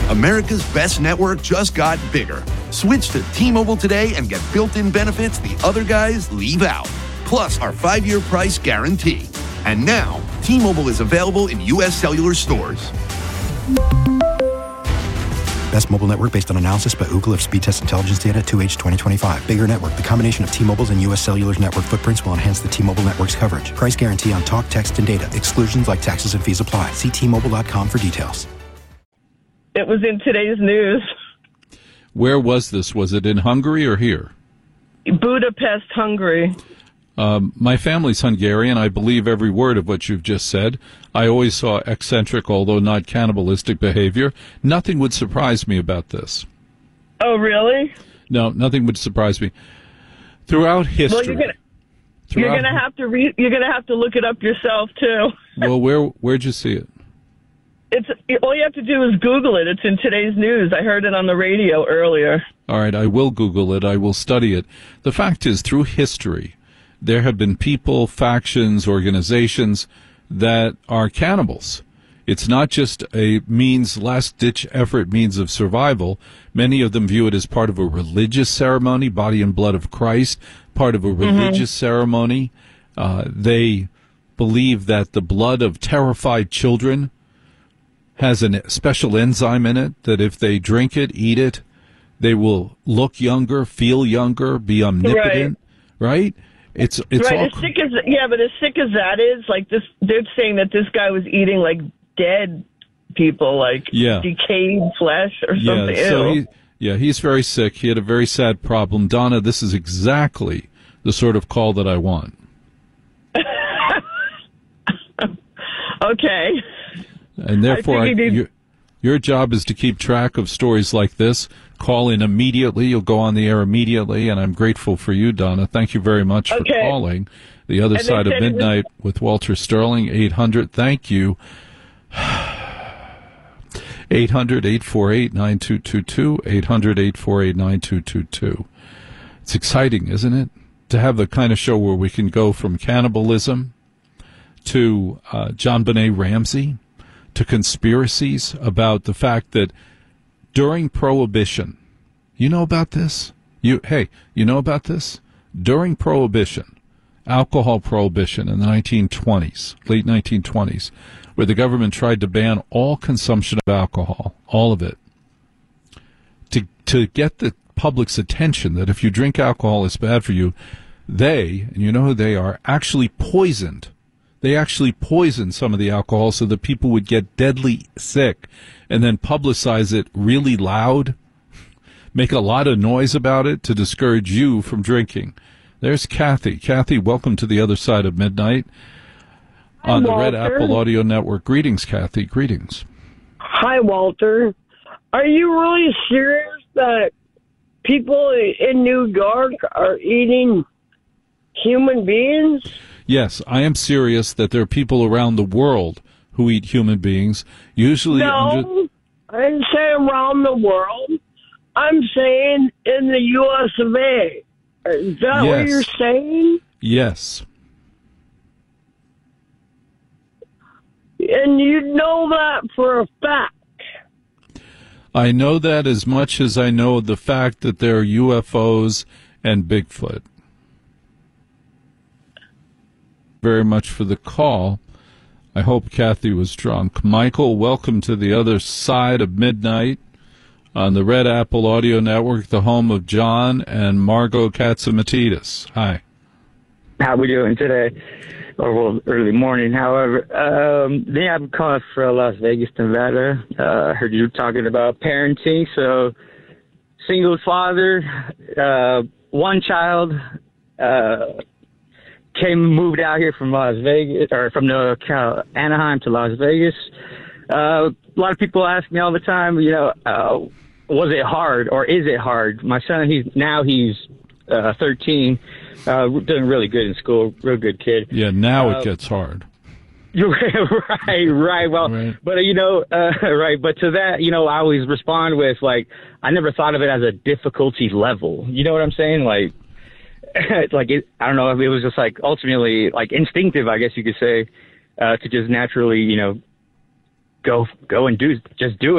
America's best network just got bigger. Switch to T-Mobile today and get built-in benefits the other guys leave out. Plus our 5-year price guarantee. And now, T-Mobile is available in U.S. cellular stores. Best mobile network based on analysis by Ookla of speed test intelligence data 2H 2025. Bigger network. The combination of T-Mobile's and U.S. Cellular's network footprints will enhance the T-Mobile network's coverage. Price guarantee on talk, text, and data. Exclusions like taxes and fees apply. See T-Mobile.com for details. It was in today's news. Where was this? Was it in Hungary or here? Budapest, Hungary. My family's Hungarian. I believe every word of what you've just said. I always saw eccentric, although not cannibalistic behavior. Nothing would surprise me about this. Oh, really? No, nothing would surprise me. Throughout history. Well, you're gonna have to you're gonna have to look it up yourself too. Well, where'd you see it? All you have to do is Google it. It's in today's news. I heard it on the radio earlier. All right, I will Google it. I will study it. The fact is, through history, there have been people, factions, organizations that are cannibals. It's not just a last-ditch effort, means of survival. Many of them view it as part of a religious ceremony, body and blood of Christ, part of a religious ceremony. They believe that the blood of terrified children has a special enzyme in it, that if they drink it, eat it, they will look younger, feel younger, be omnipotent, right? It's right. all As sick as that is, like this, they're saying that this guy was eating like dead people, like decayed flesh or something. He's very sick. He had a very sad problem. Donna, this is exactly the sort of call that I want. Okay. And therefore, your job is to keep track of stories like this. Call in immediately. You'll go on the air immediately, and I'm grateful for you, Donna. Thank you very much for calling. The Other Side of Midnight with Walter Sterling, 800. Thank you. 800-848-9222, 800-848-9222. It's exciting, isn't it, to have the kind of show where we can go from cannibalism to John Benet Ramsey, to conspiracies about the fact that during Prohibition, you know about this? You know about this? During Prohibition, alcohol prohibition in the 1920s, late 1920s, where the government tried to ban all consumption of alcohol, all of it, to get the public's attention that if you drink alcohol, it's bad for you. They, and you know who they are, actually poisoned. They actually poisoned some of the alcohol so that people would get deadly sick, and then publicize it really loud, make a lot of noise about it to discourage you from drinking. There's Kathy. Kathy, welcome to the Other Side of Midnight on the Red Apple Audio Network. Greetings, Kathy. Greetings. Hi, Walter. Are you really serious that people in New York are eating human beings? Yes, I am serious that there are people around the world who eat human beings. Usually, no, I didn't say around the world. I'm saying in the U.S. of A. Is that what you're saying? Yes. And you know that for a fact. I know that as much as I know the fact that there are UFOs and Bigfoot. Very much for the call. I hope Kathy was drunk. Michael, welcome to the Other Side of Midnight on the Red Apple Audio Network, the home of John and Margot Katzimatidis. Hi. How we doing today? Or well, early morning, however. I'm calling for Las Vegas, Nevada. Heard you talking about parenting. So, single father, one child, moved out here from Las Vegas, or from Anaheim to Las Vegas. A lot of people ask me all the time, was it hard or is it hard? My son, he's 13, doing really good in school, real good kid. Yeah, now it gets hard. Right. Well, right. But right. But to that, I always respond with I never thought of it as a difficulty level. You know what I'm saying? It's I don't know if it was just ultimately instinctive, I guess you could say, to just naturally, go and do it.